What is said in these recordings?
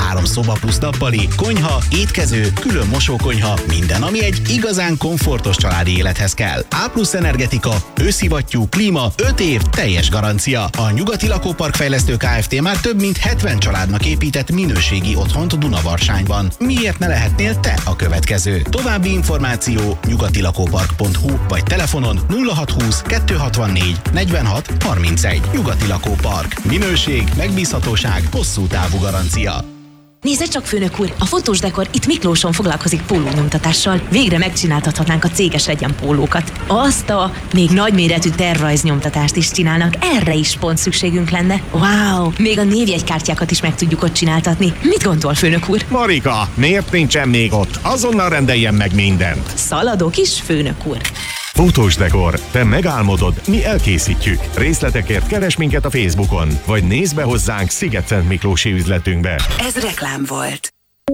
3 szoba plusz nappali, konyha, étkező, külön mosókonyha, minden, ami egy igazán komfortos családi élethez kell. A+ energetika, őszivattyú, klíma, 5 év, teljes garancia. A Nyugati Lakópark Fejlesztő Kft. Már több mint 70 családnak épített minőségi otthont Dunavarcsányban. Miért ne lehetnél te a következő? További információ nyugatilakópark.hu vagy telefonon 0620 264 46 31. Nyugati Lakópark. Minőség, megbízhatóság, hosszú távú garancia. Nézze csak, főnök úr, a fotós dekor itt Miklóson foglalkozik pólónyomtatással. Végre megcsináltathatnánk a céges egyenpólókat. Azt a még nagyméretű tervrajznyomtatást is csinálnak, erre is pont szükségünk lenne. Wow! Még a névjegykártyákat is meg tudjuk ott csináltatni. Mit gondol, főnök úr? Marika, miért nincsen még ott? Azonnal rendeljen meg mindent. Szaladok is, főnök úr. Fotós dekor. Te megálmodod, mi elkészítjük. Részletekért keres minket a Facebookon, vagy nézz be hozzánk Sziget-Szentmiklósi üzletünkbe. Ez reklám volt.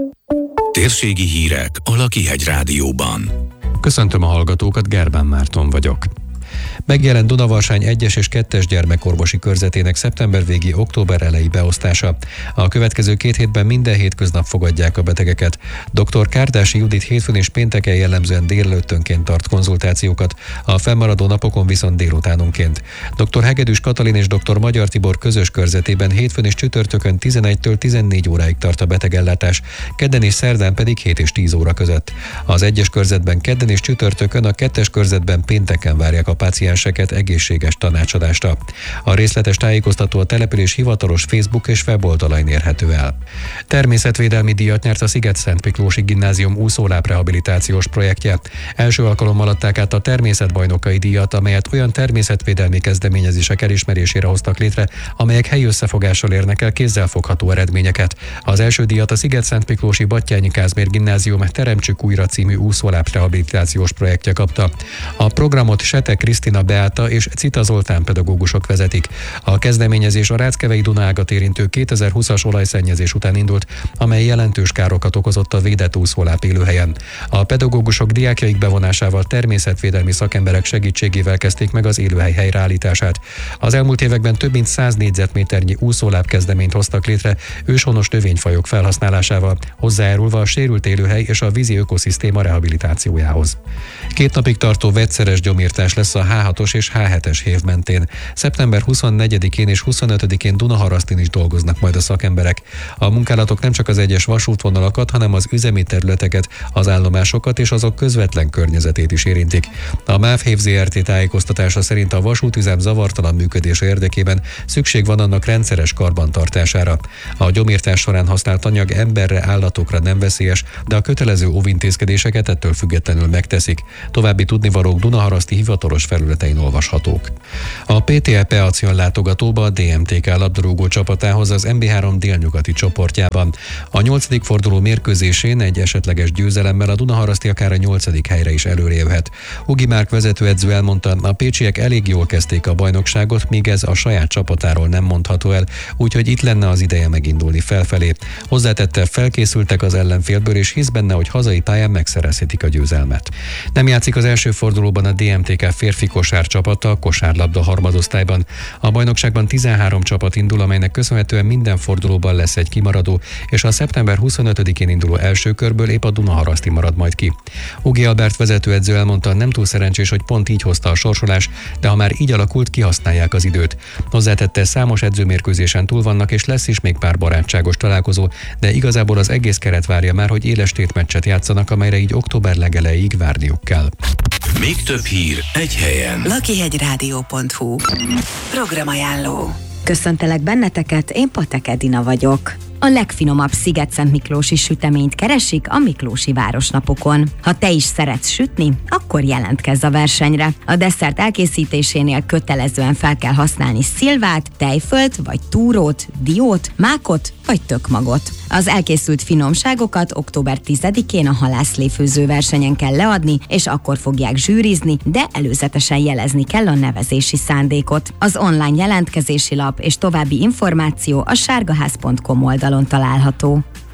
Térségi hírek a Lakihegy Rádióban. Köszöntöm a hallgatókat, Gerbán Márton vagyok. Megjelent Dunavarsány 1-es és 2-es gyermekorvosi körzetének szeptember végi október elejé beosztása. A következő 2 hétben minden hétköznap fogadják a betegeket. Dr. Kárdási Judit hétfőn és pénteken jellemzően délelőttönként tart konzultációkat, a fennmaradó napokon viszont délutánonként. Dr. Hegedűs Katalin és dr. Magyar Tibor közös körzetében hétfőn és csütörtökön 11-től 14 óráig tart a betegellátás, kedden és szerdán pedig 7 és 10 óra között. Az 1-es körzetben kedden és csütörtökön, a 2-es körzetben pénteken várják a pácienseket egészséges tanácsadásra. A részletes tájékoztató a település hivatalos Facebook és weboldalain érhető el. Természetvédelmi díjat nyert a Sziget-Szentmiklósi Gimnázium úszóláp rehabilitációs projektje. Első alkalommal adták át a természetbajnokai díjat, amelyet olyan természetvédelmi kezdeményezések elismerésére hoztak létre, amelyek helyi összefogással érnek el kézzelfogható eredményeket. Az első díjat a Sziget-Szentmiklósi Batthyány Kázmér Gimnázium Teremtsük újra című úszóláp rehabilitációs projektje kapta. A programot Sete Krisztina Beáta és Cita Zoltán pedagógusok vezetik. A kezdeményezés a Ráckevei Dunaágat érintő 2020-as olajszennyezés után indult, amely jelentős károkat okozott a védett úszóláp élőhelyen. A pedagógusok diákjaik bevonásával természetvédelmi szakemberek segítségével kezdték meg az élőhely helyreállítását. Az elmúlt években több mint 100 négyzetméternyi úszóláp kezdeményt hoztak létre őshonos növényfajok felhasználásával, hozzájárulva a sérült élőhely és a vízi ökoszisztéma rehabilitációjához. 2 napig tartó vegyszeres gyomírtás lesz a H6-os és H7-es hév mentén. Szeptember 24-én és 25-én Dunaharasztin is dolgoznak majd a szakemberek. A munkálatok nem csak az egyes vasútvonalakat, hanem az üzemi területeket, az állomásokat és azok közvetlen környezetét is érintik. A MÁV Hév Zrt. Tájékoztatása szerint a vasútüzem zavartalan működése érdekében szükség van annak rendszeres karbantartására. A gyomírtás során használt anyag emberre, állatokra nem veszélyes, de a kötelező óvintézkedéseket ettől függetlenül megteszik. További tudnivalók Dunaharaszti hivatalos felületein olvashatók. A PTL Peacion látogatóba a DMTK labdarúgó csapatához az MB3 délnyugati csoportjában. A 8. forduló mérkőzésén egy esetleges győzelemmel a Dunaharaszti akár a 8. helyre is előrévhet. Ugi Márk vezetőedző elmondta, a pécsiek elég jól kezdték a bajnokságot, míg ez a saját csapatáról nem mondható el, úgyhogy itt lenne az ideje megindulni felfelé. Hozzátette, felkészültek az ellenfélből, és hisz benne, hogy hazai pályán megszerezhetik a győzelmet. Nem játszik az első fordulóban a DMTK férfi kosárcsapata a kosárlabda harmadosztályban. A bajnokságban 13 csapat indul, amelynek köszönhetően minden fordulóban lesz egy kimaradó, és a szeptember 25-én induló első körből épp a Dunaharaszti marad majd ki. Ugi Albert vezetőedző elmondta, nem túl szerencsés, hogy pont így hozta a sorsolás, de ha már így alakult, kihasználják az időt. Hozzátette, számos edzőmérkőzésen túl vannak, és lesz is még pár barátságos találkozó, de igazából az egész keret várja már, hogy éles tétmeccset játszanak, amelyre így október legelejéig várniuk kell. Még több hír egy helyen. Lakihegyrádió.hu Programajánló. Köszöntelek benneteket, én Patek Edina vagyok. A legfinomabb Sziget-Szentmiklósi süteményt keresik a Miklósi Városnapokon. Ha te is szeretsz sütni, akkor jelentkezz a versenyre. A desszert elkészítésénél kötelezően fel kell használni szilvát, tejfölt vagy túrót, diót, mákot vagy tökmagot. Az elkészült finomságokat október 10-én a halászléfőző versenyen kell leadni, és akkor fogják zsűrizni, de előzetesen jelezni kell a nevezési szándékot. Az online jelentkezési lap és további információ a sárgaház.com oldalon található.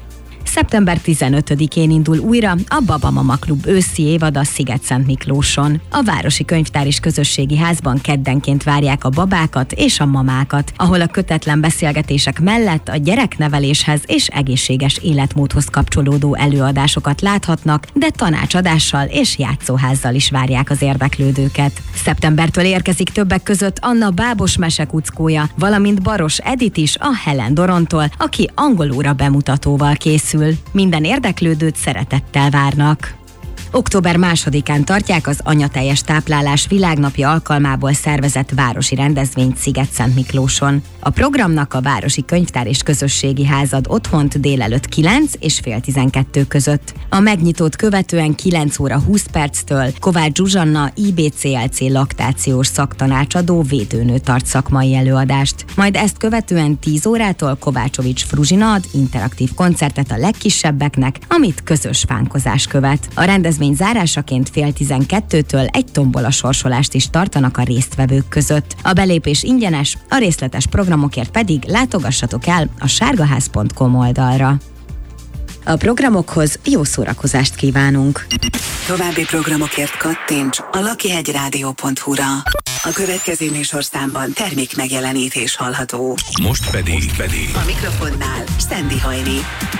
Szeptember 15-én indul újra a Babamama Klub őszi évad a Szigetszentmiklóson. A Városi Könyvtár és Közösségi Házban keddenként várják a babákat és a mamákat, ahol a kötetlen beszélgetések mellett a gyerekneveléshez és egészséges életmódhoz kapcsolódó előadásokat láthatnak, de tanácsadással és játszóházzal is várják az érdeklődőket. Szeptembertől érkezik többek között Anna Bábos mesekuckója, valamint Baros Edit is a Helen Dorontól, aki angolóra bemutatóval készül. Minden érdeklődőt szeretettel várnak. Október 2-án tartják az Anyateljes Táplálás Világnapja alkalmából szervezett városi rendezvényt Szigetszentmiklóson. A programnak a Városi Könyvtár és Közösségi Ház ad otthont délelőtt 9 és fél 12 között. A megnyitót követően 9 óra 20 perctől Kovács Zsuzsanna IBCLC laktációs szaktanácsadó védőnő tart szakmai előadást. Majd ezt követően 10 órától Kovácsovics Fruzsina ad interaktív koncertet a legkisebbeknek, amit közös fánkozás követ. A rendezvény zárásaként fél 12-től egy tombola sorsolást is tartanak a résztvevők között. A belépés ingyenes, a részletes programokért pedig látogassatok el a sárgaház.com oldalra. A programokhoz jó szórakozást kívánunk! További programokért kattints a lakihegyradio.hu-ra. A következő műsorszámban termék megjelenítés hallható. Most pedig a mikrofonnál Sandy Hajni.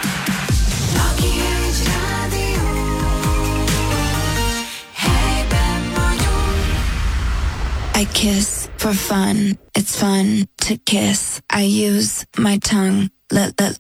I kiss for fun. It's fun to kiss. I use my tongue. Let